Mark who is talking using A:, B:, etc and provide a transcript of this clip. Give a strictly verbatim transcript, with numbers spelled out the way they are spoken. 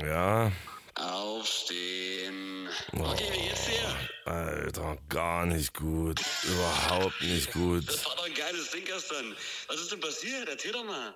A: Ja?
B: Aufstehen. Okay, wie geht's dir?
A: Alter, gar nicht gut. Überhaupt nicht gut.
B: Das war doch ein geiles Ding gestern. Was ist denn passiert? Erzähl doch mal.